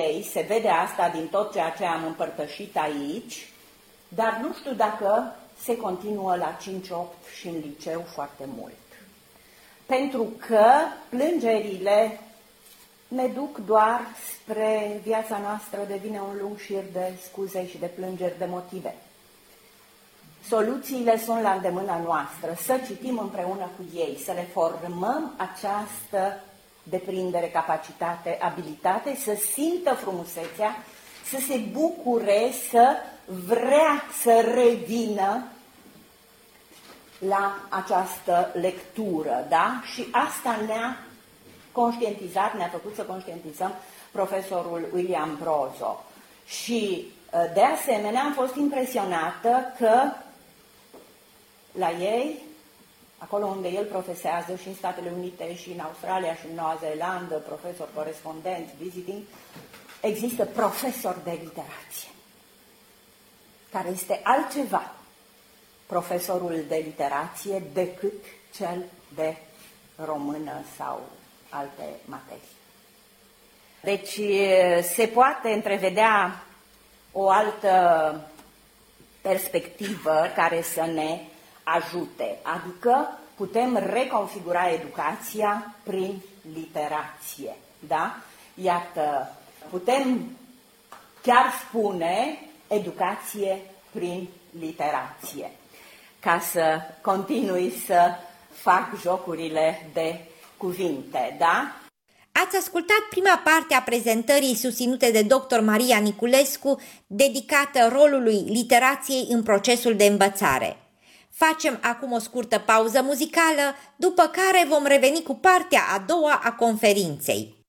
ei, se vede asta din tot ceea ce am împărtășit aici, dar nu știu dacă se continuă la 5-8 și în liceu foarte mult. Pentru că plângerile ne duc doar spre viața noastră, devine un lung șir de scuze și de plângeri de motive. Soluțiile sunt la îndemâna noastră, să citim împreună cu ei, să le formăm această deprindere, capacitate, abilitate, să simtă frumusețea, să se bucure, să vrea să revină la această lectură, da? Și asta ne-a conștientizat, ne-a făcut să conștientizăm profesorul William Brozo. Și de asemenea am fost impresionată că la ei, acolo unde el profesează, și în Statele Unite, și în Australia, și în Noua Zeelandă, profesor corespondent, visiting, există profesor de literație, care este altceva, profesorul de literație, decât cel de română sau alte materii. Deci se poate întrevedea o altă perspectivă care să ne ajute, adică putem reconfigura educația prin literație, da? Iată, putem chiar spune educație prin literație, ca să continui să fac jocurile de cuvinte, da? Ați ascultat prima parte a prezentării susținute de dr. Maria Niculescu, dedicată rolului literației în procesul de învățare. Facem acum o scurtă pauză muzicală, după care vom reveni cu partea a doua a conferinței.